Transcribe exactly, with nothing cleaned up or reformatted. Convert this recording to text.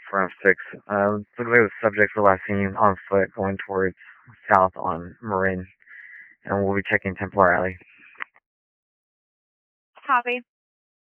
for F six. Uh, looks like the subjects were last seen on foot going towards south on Marin, and we'll be checking Templar Alley. Copy.